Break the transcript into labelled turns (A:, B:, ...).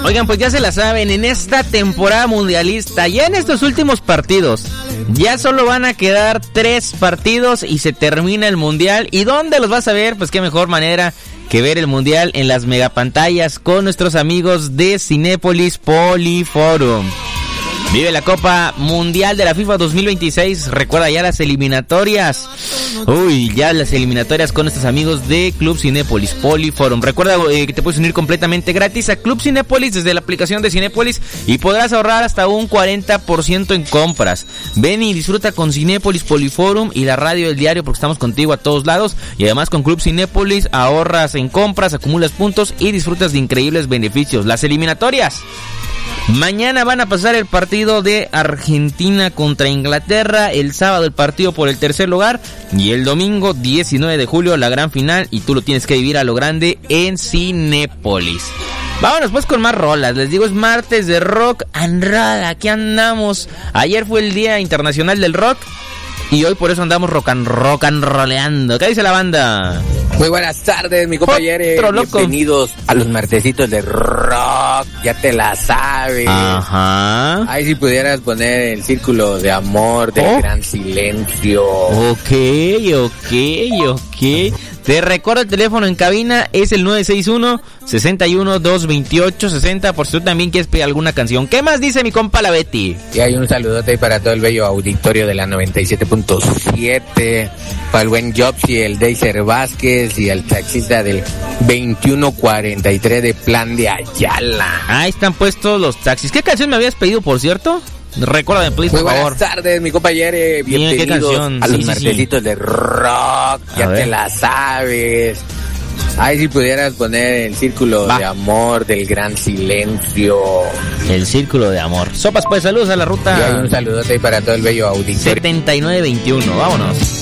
A: Oigan, pues ya se la saben, en esta temporada mundialista, ya en estos últimos partidos, ya solo van a quedar 3 partidos y se termina el mundial. ¿Y dónde los vas a ver? Pues qué mejor manera que ver el mundial en las megapantallas con nuestros amigos de Cinépolis Poliforum. Vive la Copa Mundial de la FIFA 2026. Recuerda ya las eliminatorias. Ya las eliminatorias con nuestros amigos de Club Cinépolis Poliforum. Recuerda que te puedes unir completamente gratis a Club Cinépolis desde la aplicación de Cinépolis y podrás ahorrar hasta un 40% en compras. Ven y disfruta con Cinépolis Poliforum y la radio del diario, porque estamos contigo a todos lados. Y además con Club Cinépolis ahorras en compras, acumulas puntos y disfrutas de increíbles beneficios. Las eliminatorias. Mañana van a pasar el partido de Argentina contra Inglaterra, el sábado el partido por el tercer lugar y el domingo 19 de julio la gran final, y tú lo tienes que vivir a lo grande en Cinépolis. Vámonos pues con más rolas. Les digo, es martes de Rock and Roll. Aquí andamos. Ayer fue el Día Internacional del Rock y hoy por eso andamos rock and rolleando. ¿Qué dice la banda?
B: Muy buenas tardes, mi compañero. Bienvenidos a los martesitos de rock. Ya te la sabes.
A: Ajá.
B: Ahí si pudieras poner el Círculo de Amor del Gran Silencio.
A: Ok. Te recuerdo el teléfono en cabina, es el 961-61-228-60, por si tú también quieres pedir alguna canción. ¿Qué más dice mi compa la Betty?
B: Y hay un saludote para todo el bello auditorio de la 97.7, para el buen Jobs y el Deiser Vázquez y el taxista del 2143 de Plan de Ayala.
A: Ahí están puestos los taxis. ¿Qué canción me habías pedido, por cierto? Recuérdame, please, por favor.
B: Buenas tardes, mi compañero. Bienvenidos a los martesitos de rock. Ya te la sabes. Ahí si pudieras poner el Círculo de Amor del Gran Silencio.
A: El Círculo de Amor. Sopas, pues, saludos a la ruta.
B: Y hay un saludote para todo el bello auditorio.
A: 7921, vámonos.